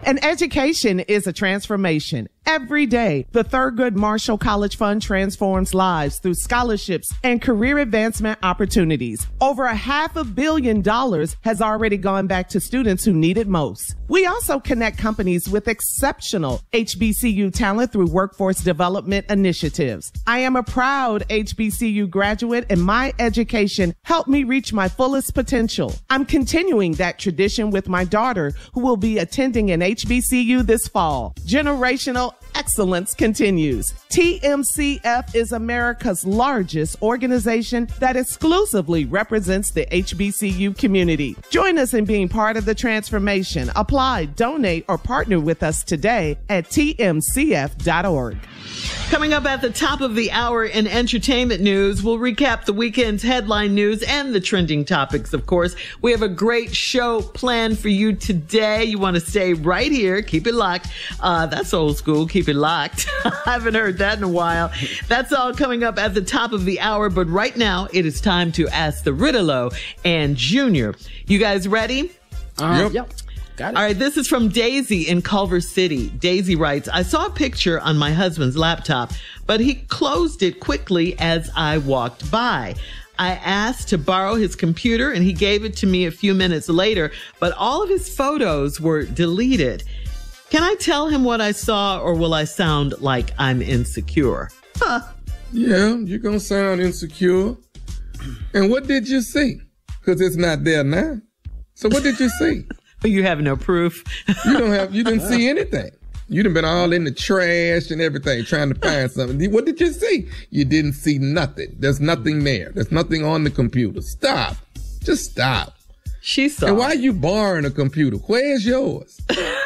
And education is a transformation. Every day, the Thurgood Marshall College Fund transforms lives through scholarships and career advancement opportunities. Over $500 million has already gone back to students who need it most. We also connect companies with exceptional HBCU talent through workforce development initiatives. I am a proud HBCU graduate, and my education helped me reach my fullest potential. I'm continuing that tradition with my daughter, who will be attending an HBCU this fall. Generational excellence continues. TMCF is America's largest organization that exclusively represents the HBCU community. Join us in being part of the transformation. Apply, donate, or partner with us today at tmcf.org. Coming up at the top of the hour in entertainment news, we'll recap the weekend's headline news and the trending topics, of course. We have a great show planned for you today. You want to stay right here. Keep it locked. That's old school. Keep it locked. I haven't heard that in a while. That's all coming up at the top of the hour. But right now, it is time to ask the Riddalo and Junior. You guys ready? Yep. Got it. All right, this is from Daisy in Culver City. Daisy writes, I saw a picture on my husband's laptop, but he closed it quickly as I walked by. I asked to borrow his computer and he gave it to me a few minutes later, but all of his photos were deleted. Can I tell him what I saw, or will I sound like I'm insecure? Yeah, you're going to sound insecure. And what did you see? Because it's not there now. So what did you see? You have no proof. You didn't see anything. You done been all in the trash and everything trying to find something. What did you see? You didn't see nothing. There's nothing there. There's nothing on the computer. Stop. Just stop. She saw. And why are you borrowing a computer? Where's yours?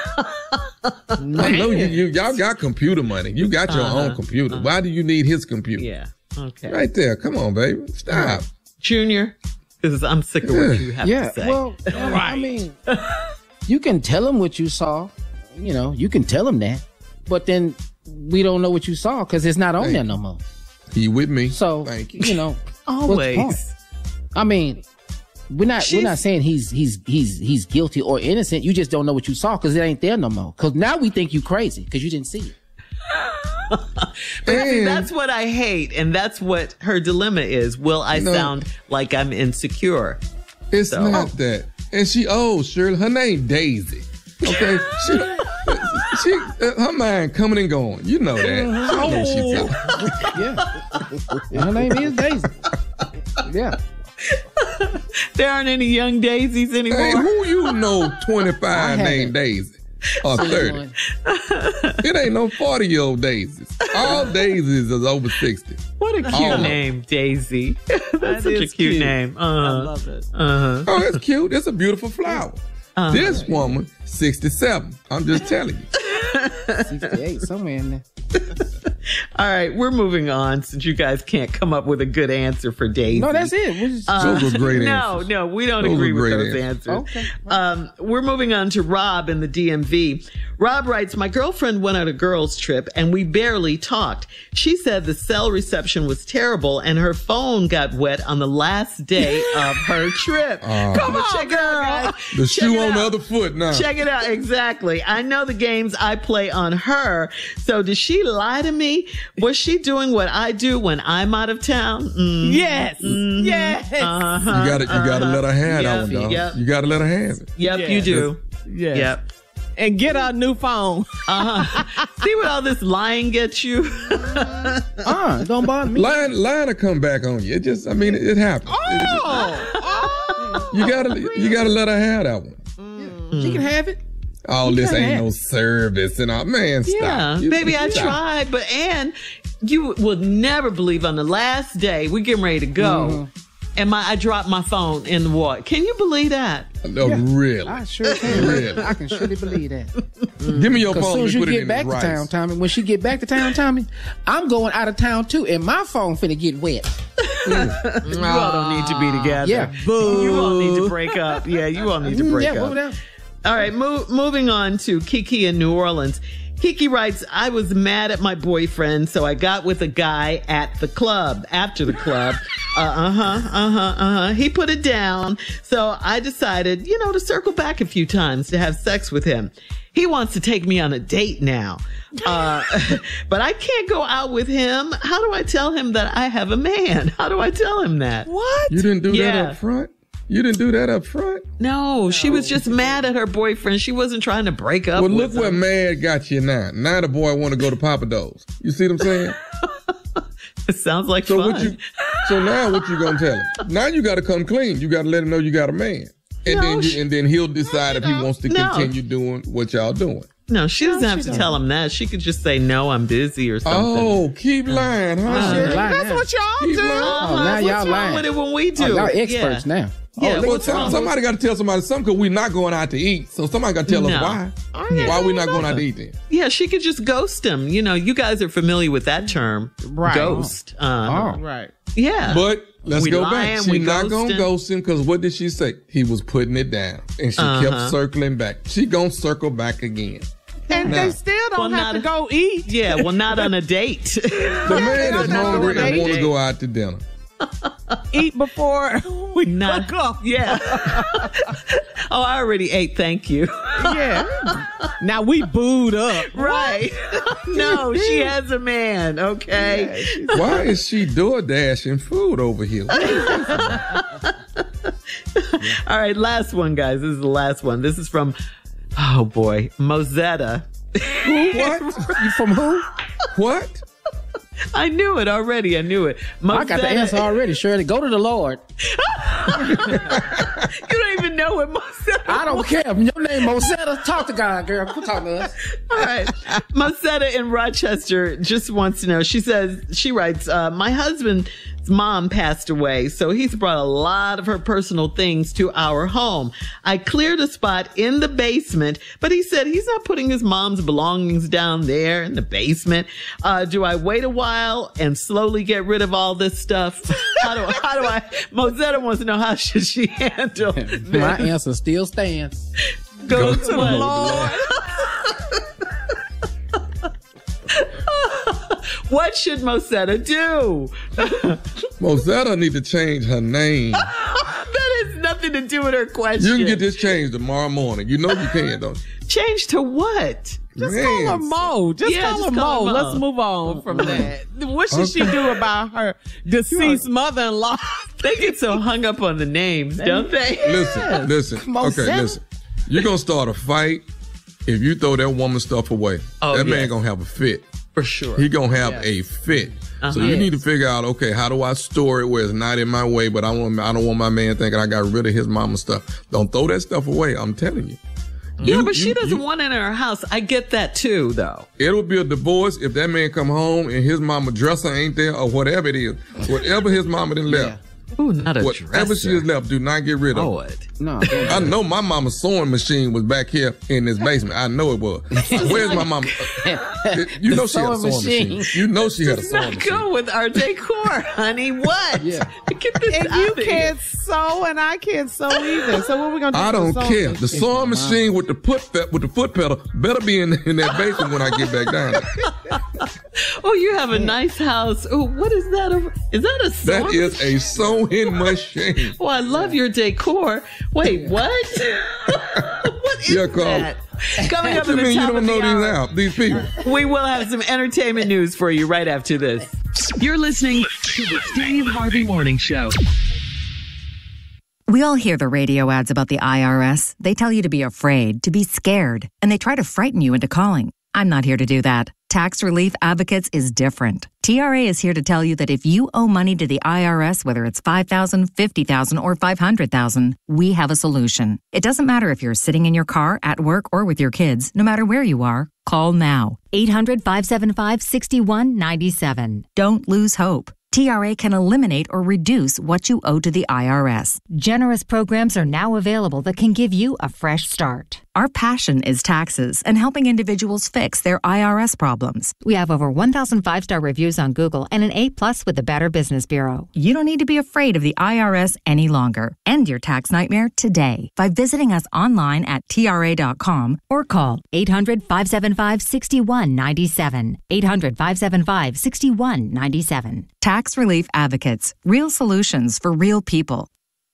I know y'all got computer money. You got your own computer. Why do you need his computer? Yeah. Okay. Right there. Come on, baby. Stop. Junior, because I'm sick of what you have to say. Well, I mean, you can tell him what you saw. You know, you can tell him that. But then we don't know what you saw because it's not on there no more. You with me? So, thank you know, always. What's the point? I mean, we're not saying he's guilty or innocent. You just don't know what you saw because it ain't there no more. Because now we think you crazy because you didn't see it. But see, that's what I hate, and that's what her dilemma is. Will I sound like I'm insecure? It's not that. And she old, Shirley. Her name Daisy. Okay, her mind coming and going. You know that. She know she's talking. Yeah, her name is Daisy. Yeah. There aren't any young Daisies anymore. Hey, who you know 25 named Daisy? Or 30. It ain't no 40-year-old Daisies. All Daisies is over 60. What a cute name, Daisy. That's such a cute name. I love it. Oh, it's cute. It's a beautiful flower. This woman, 67. I'm just telling you. 68, somewhere in there. All right, we're moving on since you guys can't come up with a good answer for Daisy. No, that's it. Those were great answers. No, we don't agree with those answers. Okay. We're moving on to Rob in the DMV. Rob writes, my girlfriend went on a girls' trip and we barely talked. She said the cell reception was terrible and her phone got wet on the last day of her trip. Come on, check it out, guys. The shoe on the other foot now. Check it out. Exactly. I know the games I play on her. So did she lie to me? Was she doing what I do when I'm out of town? Mm-hmm. Yes. Mm-hmm. Yes. You gotta let her have that one, dog. Yep. You gotta let her have it. Yep, you do. Yes. Yep. And get our new phone. See what all this lying gets you? Don't bother me. Lying to come back on you. It happens. You gotta let her have that one. She can have it. All this ain't no service and all. Man, stop. Yeah, baby, I tried, but you would never believe on the last day we're getting ready to go, and I dropped my phone in the water. Can you believe that? No, really? I sure can. Really? I can surely believe that. Give me your phone. As soon as you get back to town, Tommy, when she get back to town, Tommy, I'm going out of town too, and my phone finna get wet. You all don't need to be together. Yeah. Boo. You all need to break up. Yeah, you all need to break up. Move down. All right, moving on to Kiki in New Orleans. Kiki writes, I was mad at my boyfriend, so I got with a guy at the club, after the club. He put it down. So I decided, to circle back a few times to have sex with him. He wants to take me on a date now. But I can't go out with him. How do I tell him that I have a man? How do I tell him that? What? You didn't do that up front? You didn't do that up front? No, she was just mad at her boyfriend. She wasn't trying to break up with him. Well, look where mad got you now. Now the boy want to go to Papa Do's. You see what I'm saying? It sounds like fun. So now what you gonna tell him? Now you got to come clean. You got to let him know you got a man. And then he'll decide if he wants to continue doing what y'all doing. No, she doesn't have to tell him that. She could just say, no, I'm busy or something. Oh, keep lying, huh? That's what y'all do. Now y'all lying. What's wrong with it when we do? Y'all experts now. Yeah, well, somebody got to tell somebody something because we're not going out to eat. So somebody got to tell us why. Why we not going out to eat then? Yeah, she could just ghost him. You guys are familiar with that term. Right. Ghost. Right. Yeah. But let's go back. She's not going to ghost him because what did she say? He was putting it down. And she kept circling back. She going to circle back again. And they still don't have to go eat. Yeah, well, not on a date. The man is hungry and want to go out to dinner. Eat before we cook up. Yeah. Oh, I already ate. Thank you. Yeah. Now we booed up. Right. No, she has a man. Okay. Yeah, why is she door dashing food over here? All right. Last one, guys. This is the last one. This is from, oh boy, Mozetta. What? You from who? What? I knew it already. I knew it. I got the answer already, Shirley. Go to the Lord. You don't even know what Mozetta I don't care. Your name Mozetta. Talk to God, girl. Quit talking to us. All right. Mozetta in Rochester just wants to know. She writes, my husband's mom passed away, so he's brought a lot of her personal things to our home. I cleared a spot in the basement, but he said he's not putting his mom's belongings down there in the basement. Do I wait a while and slowly get rid of all this stuff? How do I? Mozetta wants to know, how should she handle this? My answer still stands. Go to the Lord. What should Mozetta do? Mozetta need to change her name. That has nothing to do with her question. You can get this changed tomorrow morning. You know you can, don't you? Change to what? Just call her Mo. Just call her Mo. Let's move on from that. What should she do about her deceased mother-in-law? They get so hung up on the names, don't they? Listen. Okay, listen. You're going to start a fight if you throw that woman's stuff away. That man going to have a fit. For sure. He going to have a fit. So you need to figure out, okay, how do I store it where it's not in my way, but I don't want my man thinking I got rid of his mama's stuff. Don't throw that stuff away. I'm telling you. Yeah, but she doesn't want it in her house. I get that too, though. It'll be a divorce if that man come home and his mama dresser ain't there or whatever it is. Whatever his mama done left. Ooh, not a Whatever dresser. she has left, do not get rid of it. No. I know my mama's sewing machine was back here in this basement. I know it was. Where's my mama? You know she had a sewing machine. You know she had a sewing machine. Go with our decor, honey. What? Yeah. Get this And out you of here. can't sew, and I can't sew either. So what are we gonna do? I with don't the care. sewing The sewing machine with the foot pedal better be in that basement when I get back down there. Oh, you have a nice house. Oh, what is that? Is that a sewing? That is a sewing machine. Oh, I love your decor. Wait, what? What is that? Coming up What at you the mean you top don't of know the hour, these people? we will have some entertainment news for you right after this. You're listening to the Steve Harvey Morning Show. We all hear the radio ads about the IRS. They tell you to be afraid, to be scared, and they try to frighten you into calling. I'm not here to do that. Tax Relief Advocates is different. TRA is here to tell you that if you owe money to the IRS, whether it's $5,000, $50,000, or $500,000, we have a solution. It doesn't matter if you're sitting in your car, at work, or with your kids. No matter where you are, call now. 800-575-6197. Don't lose hope. TRA can eliminate or reduce what you owe to the IRS. Generous programs are now available that can give you a fresh start. Our passion is taxes and helping individuals fix their IRS problems. We have over 1,000 5-star reviews on Google and an A+ with the Better Business Bureau. You don't need to be afraid of the IRS any longer. End your tax nightmare today by visiting us online at TRA.com or call 800-575-6197. 800-575-6197. Tax Relief Advocates. Real solutions for real people.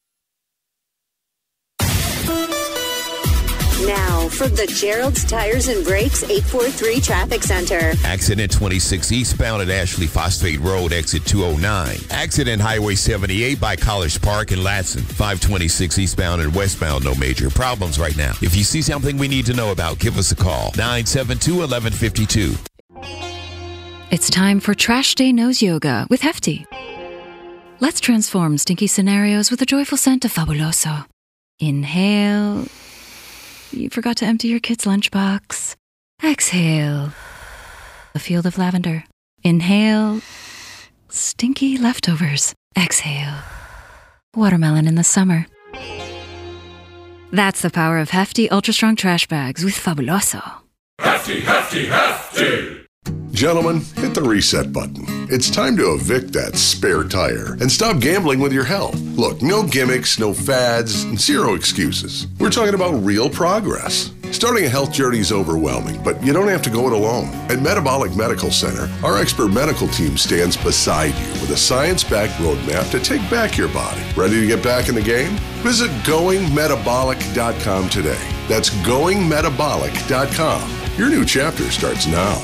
Now, from the Gerald's Tires and Brakes 843 Traffic Center. Accident 26 eastbound at Ashley Phosphate Road, exit 209. Accident Highway 78 by College Park in Latson. 526 eastbound and westbound, no major problems right now. If you see something we need to know about, give us a call. 972-1152. It's time for Trash Day Nose Yoga with Hefty. Let's transform stinky scenarios with a joyful scent of Fabuloso. Inhale. You forgot to empty your kid's lunchbox. Exhale. A field of lavender. Inhale. Stinky leftovers. Exhale. Watermelon in the summer. That's the power of Hefty Ultra Strong Trash Bags with Fabuloso. Hefty, Hefty, Hefty! Gentlemen, hit the reset button. It's time to evict that spare tire and stop gambling with your health. Look, no gimmicks, no fads, and zero excuses. We're talking about real progress. Starting a health journey is overwhelming, but you don't have to go it alone. At Metabolic Medical Center, our expert medical team stands beside you with a science-backed roadmap to take back your body. Ready to get back in the game? Visit GoingMetabolic.com today. That's GoingMetabolic.com. Your new chapter starts now.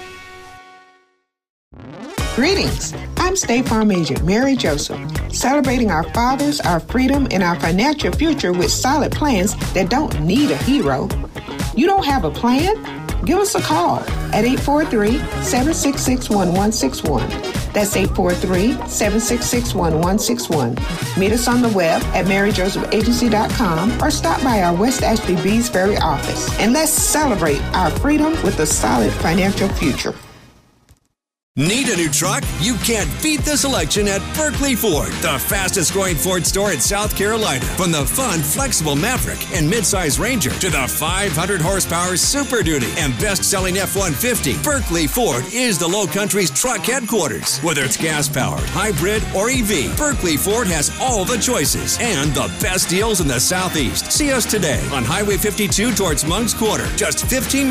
Greetings. I'm State Farm Agent Mary Joseph, celebrating our fathers, our freedom, and our financial future with solid plans that don't need a hero. You don't have a plan? Give us a call at 843-766-1161. That's 843-766-1161. Meet us on the web at MaryJosephAgency.com or stop by our West Ashley Beesbury office. And let's celebrate our freedom with a solid financial future. Need a new truck? You can't beat the selection at Berkeley Ford, the fastest growing Ford store in South Carolina. From the fun, flexible Maverick and midsize Ranger to the 500 horsepower Super Duty and best-selling F-150, Berkeley Ford is the Low Country's truck headquarters. Whether it's gas-powered, hybrid, or EV, Berkeley Ford has all the choices and the best deals in the Southeast. See us today on Highway 52 towards Monk's Quarter, just 15 minutes